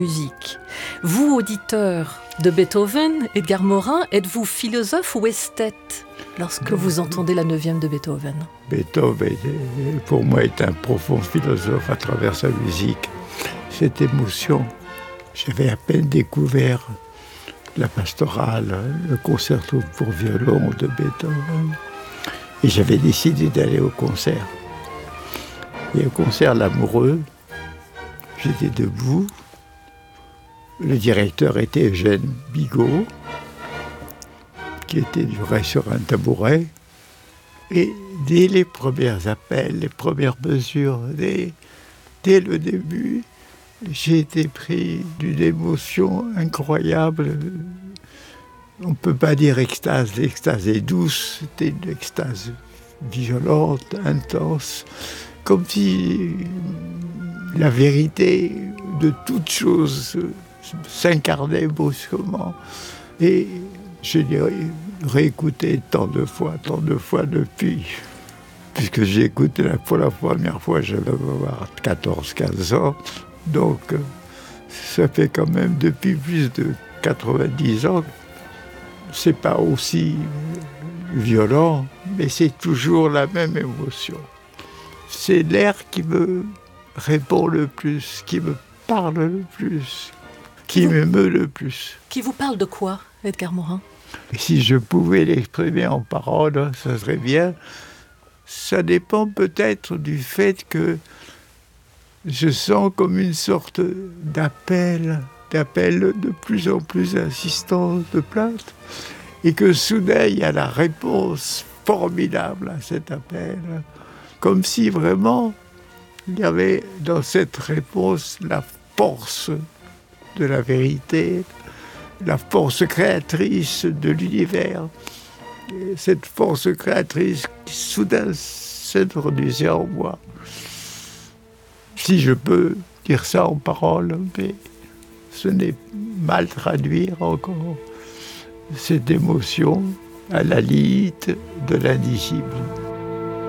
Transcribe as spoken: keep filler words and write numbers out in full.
musique. Vous, auditeur de Beethoven, Edgar Morin, êtes-vous philosophe ou esthète lorsque vous entendez la neuvième de Beethoven? Beethoven, pour moi, est un profond philosophe à travers sa musique. Cette émotion, j'avais à peine découvert la pastorale, le concerto pour violon de Beethoven, et j'avais décidé d'aller au concert. Et au concert L'Amoureux, j'étais debout. Le directeur était Eugène Bigot, qui était du reste sur un tabouret. Et dès les premiers appels, les premières mesures, dès, dès le début, j'ai été pris d'une émotion incroyable. On ne peut pas dire extase, l'extase est douce, c'était une extase violente, intense, comme si la vérité de toute chose s'incarnait brusquement. Et je l'ai réécouté tant de fois, tant de fois depuis. Puisque j'ai écouté pour la première fois, j'avais quatorze quinze ans. Donc, ça fait quand même depuis plus de quatre-vingt-dix ans. C'est pas aussi violent, mais c'est toujours la même émotion. C'est l'air qui me répond le plus, qui me parle le plus, qui vous... m'émeut le plus. Qui vous parle de quoi, Edgar Morin? Et si je pouvais l'exprimer en paroles, ça serait bien. Ça dépend peut-être du fait que je sens comme une sorte d'appel, d'appel de plus en plus insistant, de plainte, et que soudain il y a la réponse formidable à cet appel, comme si vraiment il y avait dans cette réponse la force de la vérité, la force créatrice de l'univers, et cette force créatrice qui soudain s'introduisait en moi. Si je peux dire ça en paroles, mais ce n'est mal traduire encore cette émotion à la limite de l'indicible.